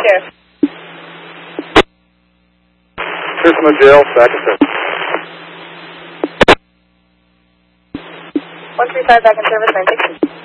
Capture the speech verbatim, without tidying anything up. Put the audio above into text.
here. Here's from the jail, back in service. one three five, back in service, nine sixty.